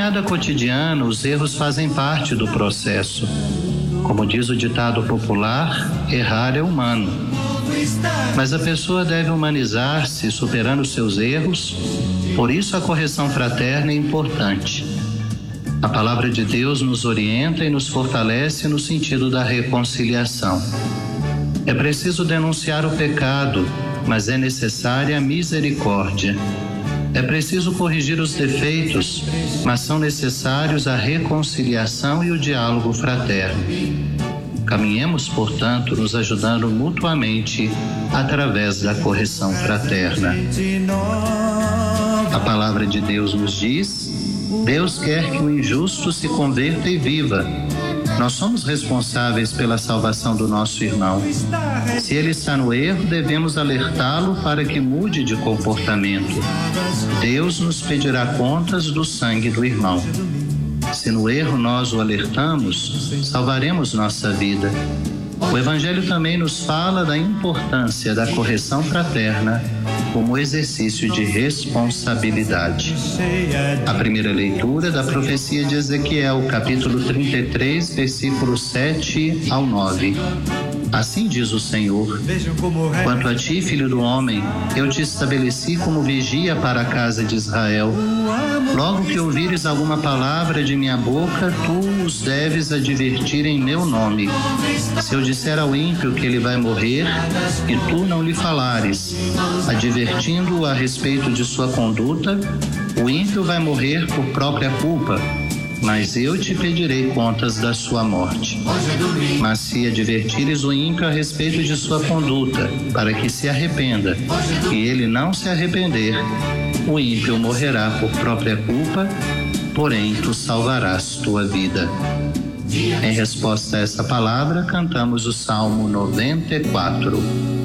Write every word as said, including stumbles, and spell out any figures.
caminhada cotidiana, os erros fazem parte do processo. Como diz o ditado popular, errar é humano. Mas a pessoa deve humanizar-se, superando seus erros, por isso a correção fraterna é importante. A palavra de Deus nos orienta e nos fortalece no sentido da reconciliação. É preciso denunciar o pecado, mas é necessária a misericórdia. É preciso corrigir os defeitos, mas são necessários a reconciliação e o diálogo fraterno. Caminhemos, portanto, nos ajudando mutuamente através da correção fraterna. A palavra de Deus nos diz: Deus quer que o injusto se converta e viva. Nós somos responsáveis pela salvação do nosso irmão. Se ele está no erro, devemos alertá-lo para que mude de comportamento. Deus nos pedirá contas do sangue do irmão. Se no erro nós o alertamos, salvaremos nossa vida. O Evangelho também nos fala da importância da correção fraterna como exercício de responsabilidade. A primeira leitura da profecia de Ezequiel, capítulo trinta e três, versículos sete ao nove. Assim diz o Senhor: quanto a ti, filho do homem, eu te estabeleci como vigia para a casa de Israel. Logo que ouvires alguma palavra de minha boca, tu os deves advertir em meu nome. Se eu disser ao ímpio que ele vai morrer, e tu não lhe falares, advertindo-o a respeito de sua conduta, o ímpio vai morrer por própria culpa, mas eu te pedirei contas da sua morte. Mas se advertires o ímpio a respeito de sua conduta, para que se arrependa, e ele não se arrepender, o ímpio morrerá por própria culpa, porém tu salvarás tua vida. Em resposta a essa palavra, cantamos o Salmo noventa e quatro.